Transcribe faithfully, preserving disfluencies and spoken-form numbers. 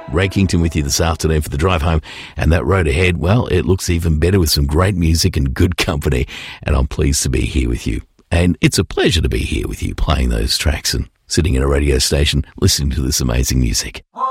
Ray Kington with you this afternoon for the drive home, and that road ahead, well, it looks even better with some great music and good company, and I'm pleased to be here with you. And it's a pleasure to be here with you playing those tracks and sitting in a radio station listening to this amazing music.